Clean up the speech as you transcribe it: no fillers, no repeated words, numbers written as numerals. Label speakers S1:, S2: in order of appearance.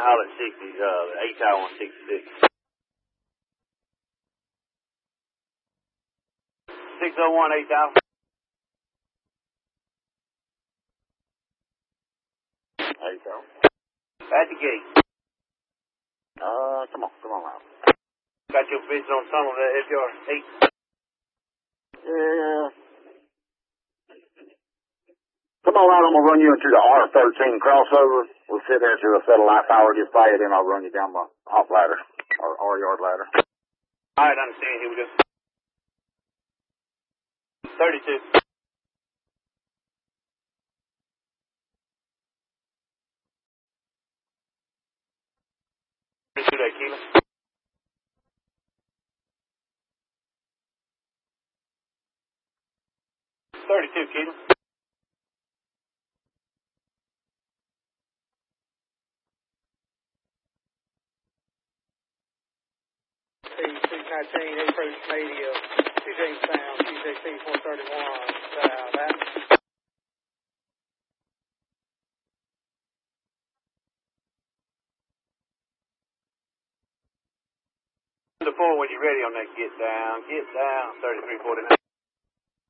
S1: to holler at 60s, H-Tower 166. 601 H-Tower. H-Tower. At the gate.
S2: Come on out.
S1: Got your vision on some of the FDR 8.
S2: Yeah. Come on out, I'm going to run you into the R13 crossover. We'll sit there till the satellite power gets fire, then I'll run you down my hop ladder, or R-yard ladder.
S1: All right, understand. Here we go. 32. 32 that kilo. Kilo.
S3: C-219, approach media, 2J sound, TJC 431, sound, out.
S1: The 4 when you're ready on that get down, 3349.